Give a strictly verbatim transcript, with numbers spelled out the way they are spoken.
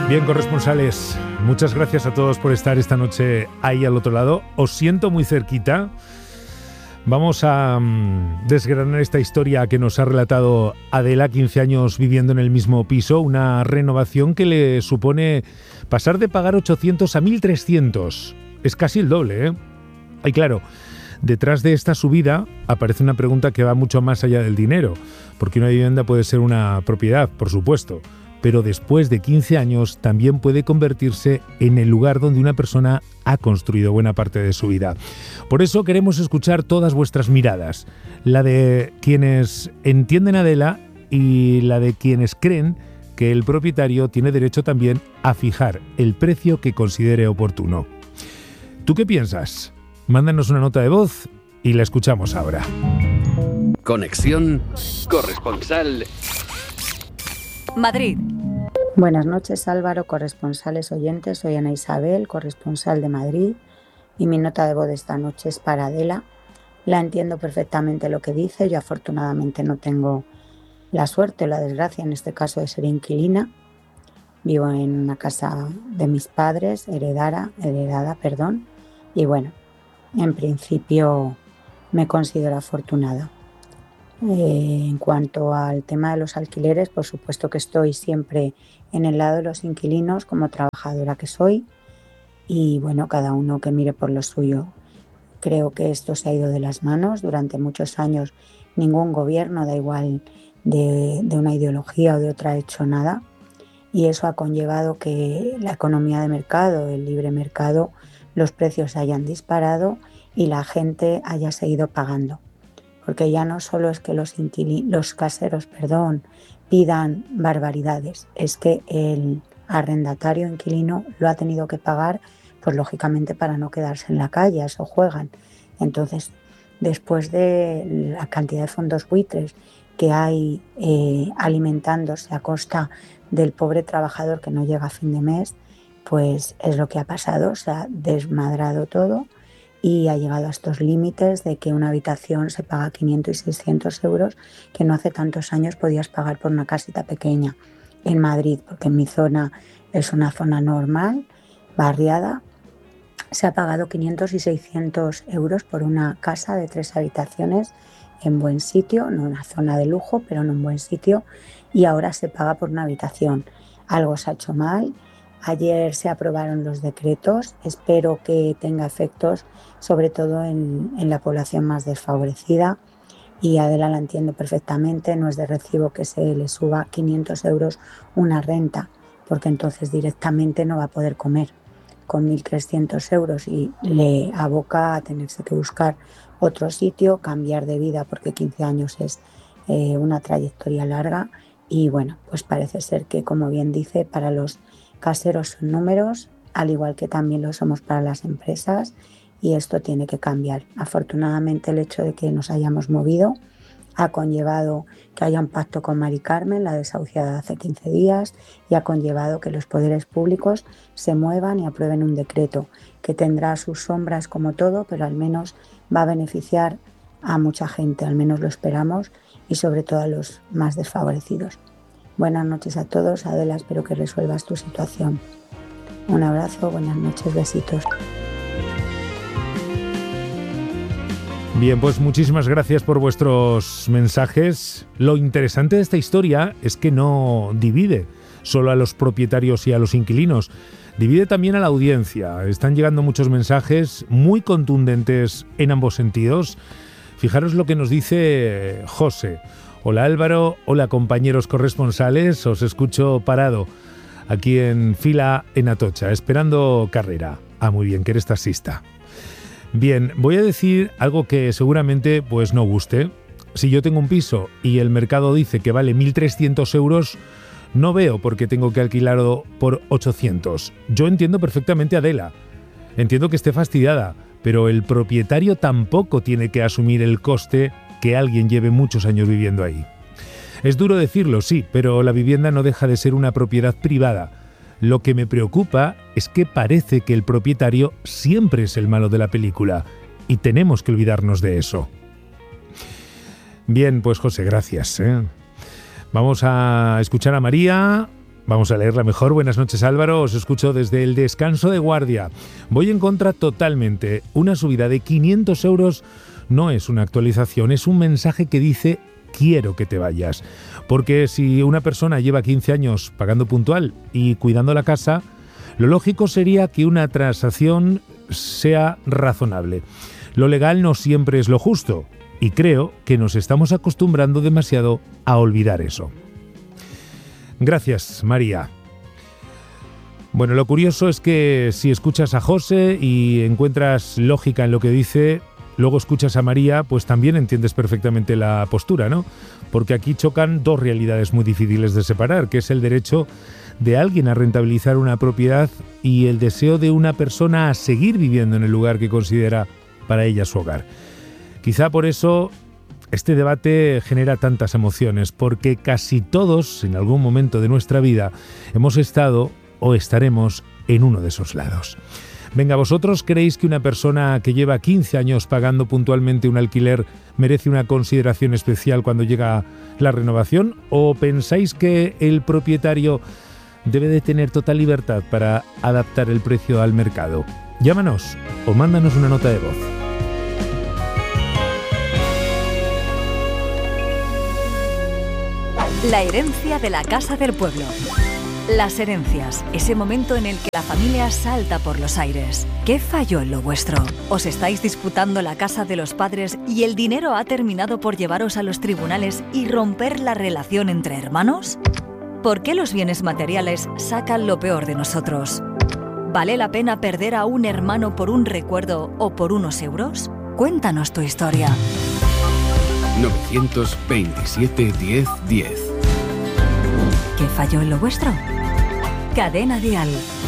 Bien, corresponsales, muchas gracias a todos por estar esta noche ahí al otro lado. Os siento muy cerquita. Vamos a um, desgranar esta historia que nos ha relatado Adela, quince años viviendo en el mismo piso, una renovación que le supone pasar de pagar ochocientos a mil trescientos. Es casi el doble, ¿eh? Y claro, detrás de esta subida aparece una pregunta que va mucho más allá del dinero, porque una vivienda puede ser una propiedad, por supuesto, pero después de quince años también puede convertirse en el lugar donde una persona ha construido buena parte de su vida. Por eso queremos escuchar todas vuestras miradas, la de quienes entienden a Adela y la de quienes creen que el propietario tiene derecho también a fijar el precio que considere oportuno. ¿Tú qué piensas? Mándanos una nota de voz y la escuchamos ahora. Conexión Corresponsal Madrid. Buenas noches, Álvaro, corresponsales oyentes. Soy Ana Isabel, corresponsal de Madrid, y mi nota de voz de esta noche es para Adela. La entiendo perfectamente lo que dice. Yo afortunadamente no tengo la suerte o la desgracia, en este caso, de ser inquilina. Vivo en una casa de mis padres, heredada, heredada, perdón, y bueno, en principio me considero afortunada. Eh, en cuanto al tema de los alquileres, por supuesto que estoy siempre en el lado de los inquilinos como trabajadora que soy, y bueno, cada uno que mire por lo suyo. Creo que esto se ha ido de las manos durante muchos años. Ningún gobierno, da igual de, de una ideología o de otra, ha hecho nada, y eso ha conllevado que la economía de mercado, el libre mercado, los precios se hayan disparado y la gente haya seguido pagando. Porque ya no solo es que los, inquili- los caseros perdón, pidan barbaridades, es que el arrendatario inquilino lo ha tenido que pagar, pues lógicamente para no quedarse en la calle, a eso juegan. Entonces, después de la cantidad de fondos buitres que hay eh, alimentándose a costa del pobre trabajador que no llega a fin de mes, pues es lo que ha pasado, se ha desmadrado todo. Y ha llegado a estos límites de que una habitación se paga quinientos y seiscientos euros, que no hace tantos años podías pagar por una casita pequeña en Madrid, porque en mi zona es una zona normal, barriada. Se ha pagado quinientos y seiscientos euros por una casa de tres habitaciones en buen sitio, no una zona de lujo, pero en un buen sitio, y ahora se paga por una habitación. Algo se ha hecho mal. Ayer se aprobaron los decretos, espero que tenga efectos sobre todo en, en la población más desfavorecida, y Adela la entiendo perfectamente, no es de recibo que se le suba quinientos euros una renta, porque entonces directamente no va a poder comer con mil trescientos euros y le aboca a tenerse que buscar otro sitio, cambiar de vida, porque quince años es eh, una trayectoria larga, y bueno, pues parece ser que, como bien dice, para los caseros son números, al igual que también lo somos para las empresas, y esto tiene que cambiar. Afortunadamente, el hecho de que nos hayamos movido ha conllevado que haya un pacto con Mari Carmen, la desahuciada hace quince días, y ha conllevado que los poderes públicos se muevan y aprueben un decreto que tendrá sus sombras como todo, pero al menos va a beneficiar a mucha gente, al menos lo esperamos, y sobre todo a los más desfavorecidos. Buenas noches a todos. Adela, espero que resuelvas tu situación. Un abrazo, buenas noches, besitos. Bien, pues muchísimas gracias por vuestros mensajes. Lo interesante de esta historia es que no divide solo a los propietarios y a los inquilinos, divide también a la audiencia. Están llegando muchos mensajes muy contundentes en ambos sentidos. Fijaros lo que nos dice José. Hola Álvaro, hola compañeros corresponsales, os escucho parado aquí en fila en Atocha, esperando carrera. Ah, muy bien, que eres taxista. Bien, voy a decir algo que seguramente pues no guste. Si yo tengo un piso y el mercado dice que vale mil trescientos euros, no veo por qué tengo que alquilarlo por ochocientos. Yo entiendo perfectamente a Adela, entiendo que esté fastidiada, pero el propietario tampoco tiene que asumir el coste que alguien lleve muchos años viviendo ahí. Es duro decirlo, sí, pero la vivienda no deja de ser una propiedad privada. Lo que me preocupa es que parece que el propietario siempre es el malo de la película, y tenemos que olvidarnos de eso. Bien, pues José, gracias, ¿eh? Vamos a escuchar a María. Vamos a leerla mejor. Buenas noches, Álvaro. Os escucho desde el descanso de guardia. Voy en contra totalmente. Una subida de quinientos euros no es una actualización, es un mensaje que dice quiero que te vayas. Porque si una persona lleva quince años pagando puntual y cuidando la casa, lo lógico sería que una transacción sea razonable. Lo legal no siempre es lo justo y creo que nos estamos acostumbrando demasiado a olvidar eso. Gracias, María. Bueno, lo curioso es que si escuchas a José y encuentras lógica en lo que dice, luego escuchas a María, pues también entiendes perfectamente la postura, ¿no? Porque aquí chocan dos realidades muy difíciles de separar, que es el derecho de alguien a rentabilizar una propiedad y el deseo de una persona a seguir viviendo en el lugar que considera para ella su hogar. Quizá por eso este debate genera tantas emociones, porque casi todos, en algún momento de nuestra vida, hemos estado o estaremos en uno de esos lados. Venga, ¿vosotros creéis que una persona que lleva quince años pagando puntualmente un alquiler merece una consideración especial cuando llega la renovación? ¿O pensáis que el propietario debe de tener total libertad para adaptar el precio al mercado? Llámanos o mándanos una nota de voz. La herencia de la Casa del Pueblo. Las herencias, ese momento en el que la familia salta por los aires. ¿Qué falló en lo vuestro? ¿Os estáis disputando la casa de los padres y el dinero ha terminado por llevaros a los tribunales y romper la relación entre hermanos? ¿Por qué los bienes materiales sacan lo peor de nosotros? ¿Vale la pena perder a un hermano por un recuerdo o por unos euros? Cuéntanos tu historia. nueve veintisiete, diez, diez. ¿Qué falló en lo vuestro? Cadena Dial.